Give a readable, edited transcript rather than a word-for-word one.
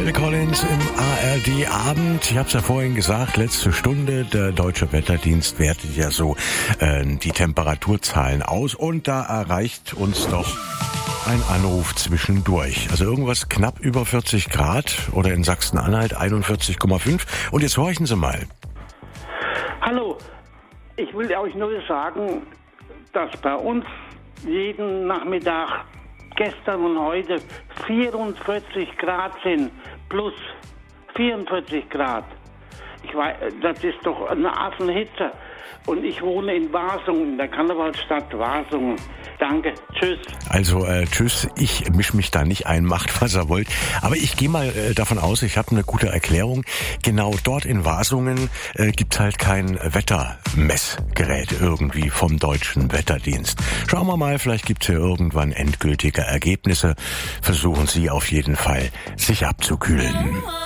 Phil Collins im ARD-Abend. Ich habe es ja vorhin gesagt, letzte Stunde. Der Deutsche Wetterdienst wertet ja so die Temperaturzahlen aus. Und da erreicht uns doch ein Anruf zwischendurch. Also irgendwas knapp über 40 Grad oder in Sachsen-Anhalt 41,5. Und jetzt horchen Sie mal. Hallo, ich will euch nur sagen, dass bei uns jeden Nachmittag, gestern und heute, 44 Grad sind, plus 44 Grad. Ich weiß, das ist doch eine Affenhitze. Und ich wohne in Wasungen, in der Karnevalsstadt Wasungen. Danke, tschüss. Also tschüss, ich misch mich da nicht ein, macht was ihr wollt. Aber ich gehe mal davon aus, ich habe eine gute Erklärung. Genau dort in Wasungen gibt's halt kein Wettermessgerät irgendwie vom Deutschen Wetterdienst. Schauen wir mal, vielleicht gibt's hier irgendwann endgültige Ergebnisse. Versuchen Sie auf jeden Fall, sich abzukühlen.